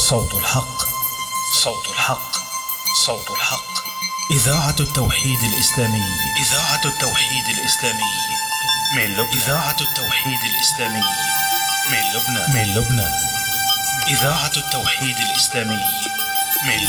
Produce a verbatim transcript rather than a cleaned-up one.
صوت الحق، صوت الحق، صوت الحق. إذاعة التوحيد الإسلامي، إذاعة التوحيد الإسلامي من لبنان، إذاعة التوحيد الإسلامي من لبنان، من لبنان. إذاعة التوحيد الإسلامي من